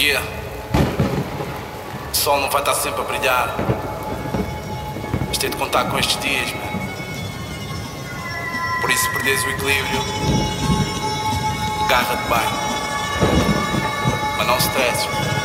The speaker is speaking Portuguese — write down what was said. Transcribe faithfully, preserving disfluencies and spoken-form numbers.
Yeah. O sol não vai estar sempre a brilhar. Mas tem de contar com estes dias, man. Por isso, se perderes o equilíbrio, agarra-te bem. Mas não stresses.